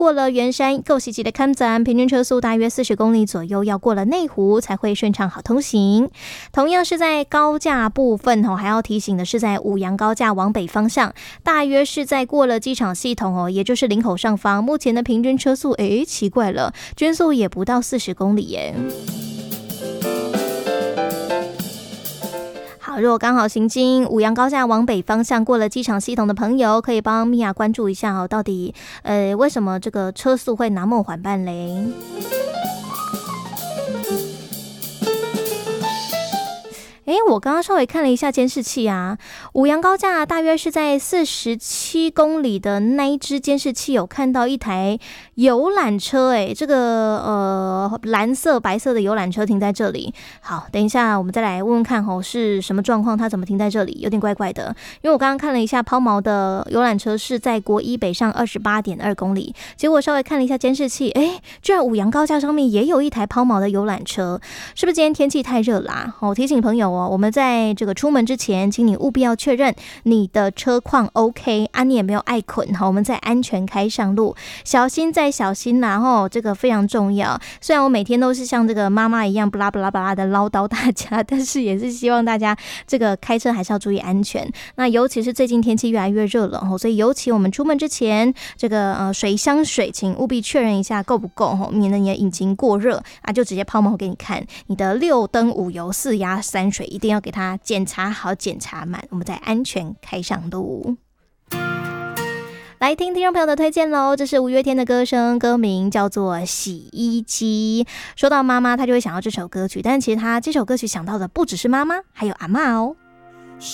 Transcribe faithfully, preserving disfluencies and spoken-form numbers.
过了圆山够喜吉的看站，平均车速大约四十公里左右，要过了内湖才会顺畅好通行。同样是在高架部分哦，还要提醒的是，在五杨高架往北方向，大约是在过了机场系统哦，也就是林口上方，目前的平均车速，诶，奇怪了，均速也不到四十公里耶。好，如果刚好行经五杨高架往北方向过了机场系统的朋友，可以帮米娅关注一下哦，到底呃为什么这个车速会那么缓慢嘞？诶，我刚刚稍微看了一下监视器啊，五杨高架大约是在四十七公里的那一支监视器有看到一台游览车，诶，这个呃蓝色白色的游览车停在这里。好，等一下我们再来问问看吼是什么状况，它怎么停在这里，有点怪怪的。因为我刚刚看了一下抛锚的游览车是在国一北上 二十八点二公里，结果稍微看了一下监视器，诶，居然五杨高架上面也有一台抛锚的游览车，是不是今天天气太热啦？哦，提醒朋友哦，我们在这个出门之前，请你务必要确认你的车况 OK 啊，你也没有爱捆，我们再安全开上路，小心再小心啦，吼，这个非常重要。虽然我每天都是像这个妈妈一样巴拉巴拉巴拉的唠叨大家，但是也是希望大家这个开车还是要注意安全。那尤其是最近天气越来越热了，所以尤其我们出门之前，这个呃水箱水请务必确认一下够不够，免得你的引擎过热啊，就直接抛锚给你看。你的六灯五油四压三水一定要给它检查好检查满，我们再安全开上路。来听听众朋友的推荐咯，这是五月天的歌声，歌名叫做洗衣机。说到妈妈她就会想到这首歌曲，但其实她这首歌曲想到的不只是妈妈，还有阿嬷哦。